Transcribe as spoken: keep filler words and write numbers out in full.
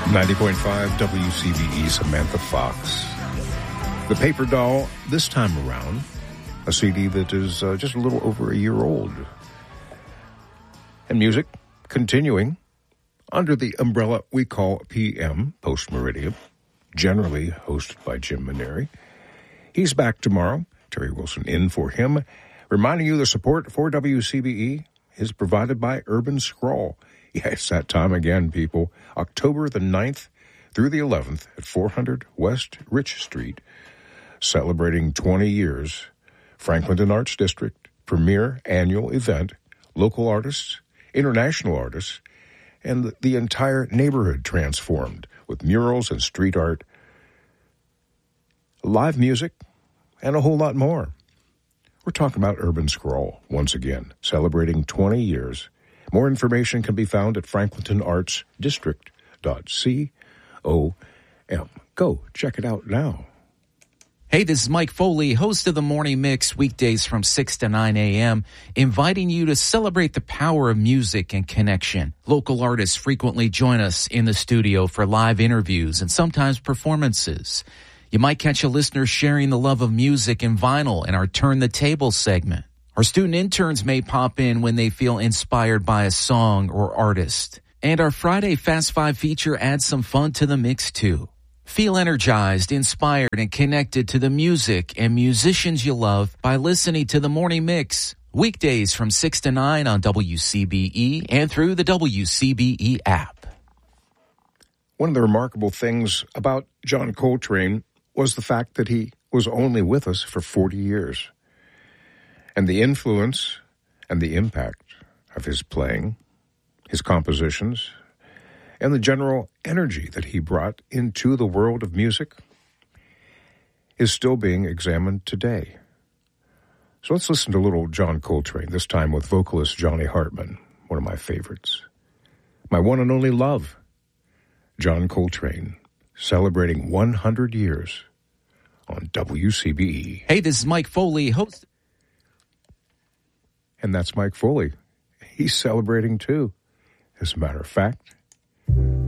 ninety point five W C B E, Samantha Fox. The Paper Doll, this time around, a C D that is uh, just a little over a year old. And music, continuing, under the umbrella we call P M, Post Meridian, generally hosted by Jim Maneri. He's back tomorrow. Terry Wilson in for him. Reminding you the support for W C B E is provided by Urban Scrawl. Yeah, it's that time again, people. October the ninth through the eleventh at four hundred West Rich Street, celebrating twenty years. Franklinton Arts District, premier annual event, local artists, international artists, and the entire neighborhood transformed with murals and street art, live music, and a whole lot more. We're talking about Urban Scroll once again, celebrating twenty years. More information can be found at franklinton arts district dot com. Go check it out now. Hey, this is Mike Foley, host of the Morning Mix, weekdays from six to nine a.m., inviting you to celebrate the power of music and connection. Local artists frequently join us in the studio for live interviews and sometimes performances. You might catch a listener sharing the love of music and vinyl in our Turn the Table segment. Our student interns may pop in when they feel inspired by a song or artist. And our Friday Fast Five feature adds some fun to the mix, too. Feel energized, inspired, and connected to the music and musicians you love by listening to the Morning Mix. Weekdays from six to nine on W C B E and through the W C B E app. One of the remarkable things about John Coltrane was the fact that he was only with us for forty years. And the influence and the impact of his playing, his compositions, and the general energy that he brought into the world of music is still being examined today. So let's listen to little John Coltrane, this time with vocalist Johnny Hartman, one of my favorites. My one and only love, John Coltrane, celebrating one hundred years on W C B E. Hey, this is Mike Foley, host. And that's Mike Foley. He's celebrating too, as a matter of fact.